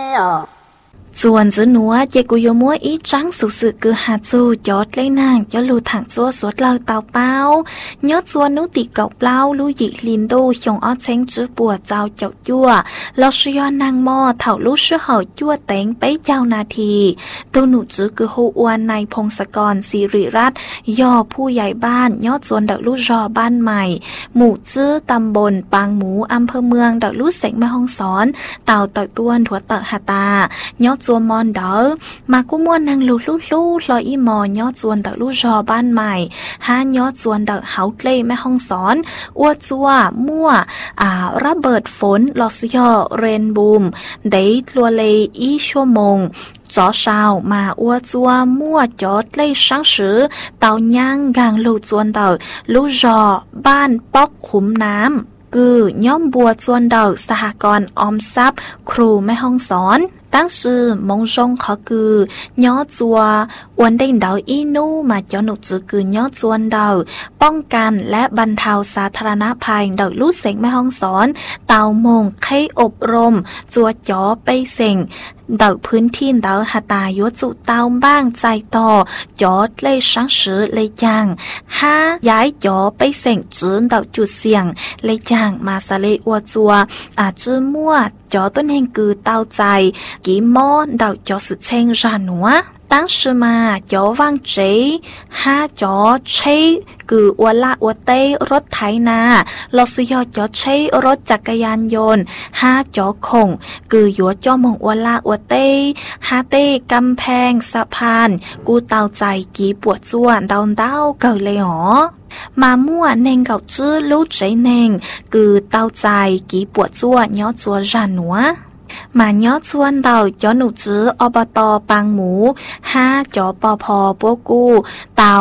ส่วนจื้อหนัวเจกุโยมัวอีจังสุสึคือหาจูจอดเลยนางจอลูถังจัวสวดเราเตาเป้ายอดส่วนนุติเก่าเปล่าลู่หยิลินโดชงอ้อเช้งจื้อปัวเจ้าเจ้าจั่วลอชยอนนางมอเถ่าลู่ชื่อเห่าจั่วเต็งไปเจ้านาทีตัวหนูจื้อคือฮูอวนในพงศกรศิริรัตน์ย่อผู้ใหญ่บ้านยอดส่วนดักลู่รอบ้านใหม่หมู่จื้อตำบลปางหมูอำเภอเมืองดักลู่เสงแม่ฮ่องสอนเต่าต่อยต้วนถั่วเตะหาตายอดจัวมอนเดอมากู้ม่วนนางลูลูลอยอีมอยอดจวนดักลู่รอบ้านใหม่5ยอดจวนดักเฮาเกลแม่ห้องสอนอ้วจัวมั่วระเบิดฝนลอสยอเรนบูมได้ลัวเลอีชั่วโมงจอชาวมาอ้วจัวมั่วจอดเลยช่างสือเต่าย่างกางลูจวนเต่าลู่รอบ้านป๊อกขุมน้ำคือย่อมบัวจวนเต่าสหกรณ์ออมทรัพย์ครูแม่ห้องสอนตั้งชื่อมงจงเขาคือย่อจัววันเด้งเดาอีนูมาเจ้าหนุจือคือย่อจวนเดาป้องกันและบรรเทาสาธารณภัยเดาลู่เสงแม่ห้องสอนเตามงไข้อบรมจัวจ๋อไปเสงเดาพื้นที่เดาหาตายจุเตาบ้างใจต่อจอดเลยช่างสือเลยจางย้ายจ๋อไปเสงจืนเดาจุดเสี่ยงเลยจางมาสะเลอวจัวจื้อมั่วจอต้นแห่งคือเตาใจกีมอเดาจอสุดเชงจานัวตั้งชื่อมาจอว่างเจ5จอเชคืออวละอวเตรถไถนาลอสยอจอเชรถจักรยานยนต์5จอคงคือยัวจอมงอวละอวเต5เตกำแพงสะพานกูเตาใจกีปวดจ้วนเดาเกิดเลยหรอมามั่วเน่งเก่าจื้อรู้ใจเน่งคือเตาใจกีปวดจ้วนย้อจัวจานัวมาย้อชวนเดาย้อหนูจื้ออบต.ปางหมู5จอปพ.ปกูเตา